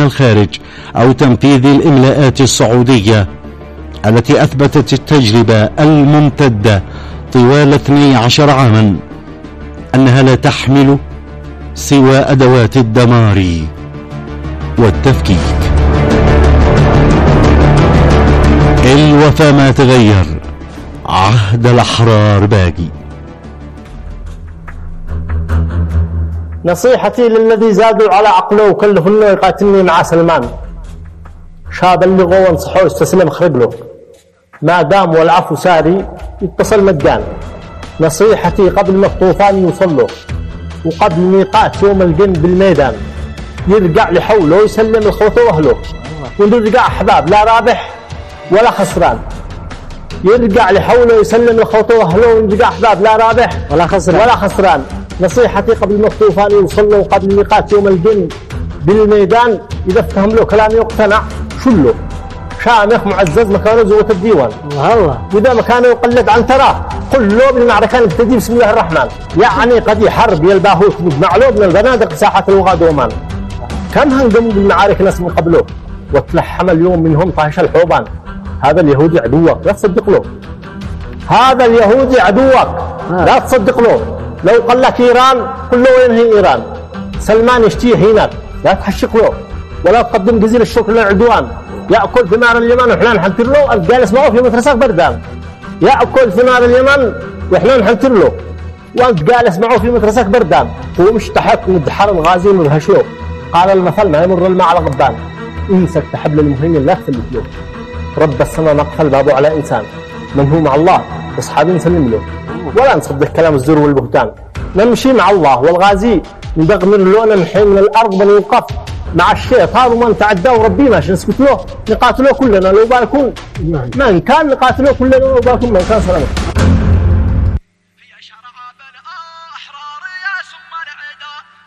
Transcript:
الخارج أو تنفيذ الإملاءات السعودية التي أثبتت التجربة الممتدة طوال 12 عاما أنها لا تحمل سوى أدوات الدمار والتفكيك. الوفا ما تغير، عهد الأحرار باقي. نصيحتي للذي زادوا على عقله وكلفوا انه يقاتلني مع سلمان، شاب بلغوا وانصحوا يستسلم خرج له، ما دام والعفو ساري يتصل مجان. نصيحتي قبل ما الطوفان يوصل له وقبل ميقات يوم الجن بالميدان، يرجع لحوله ويسلم اخوته واهله، ونرجع احباب لا رابح ولا خسران. يرجع لحوله ويسلم اخوته واهله، ونرجع احباب لا رابح ولا خسران. نصيحتي قبل ما الطوفان يوصل له وقبل ميقات يوم الجن بالميدان، اذا افتهم له كلامي يقتنع شله، شامخ معزز مكانه زوة الديوان والله، واذا مكانه يقلد عن تراه قل له بالمعركه نبتدي بسم الله الرحمن. يعني قد حرب يلباهوت معلوم من البنادق ساحه الوغاد ومان، كم هنقم بالمعارك ناس من قبله وتلحم اليوم منهم طايش الحوبان. هذا اليهودي عدوك لا تصدق له، هذا اليهودي عدوك لا تصدق له. لو قال لك ايران قل له وينهي ايران. سلمان يشتيه هناك لا تحشق له ولا تقدم جزيل الشكر للعدوان. ياكل ثمار اليمن وحنا نحنتر له، الجالس معه في مترساك بردان. ياكل ثمار اليمن وحنا نحنتر له، وانت جالس معه في مترساك بردان. هو مش تحت مدحر الغازي مدهش له. قال المثل ما يمر الماء على غضبان، امسك تحبل المهيمن لا تفلت له. رب السماء نقفل بابه على انسان، من هو مع الله اصحابي نسلم له، ولا نصدق كلام الزور والبهتان. نمشي مع الله والغازي ندغمر له، نمحي من الارض بنوقف مع الشيطان وما نتعدى وربي ماشي نسكت له. نقاتله كلنا لو بالكون من كان، نقاتله كلنا لو بالكون من كان. سلامة.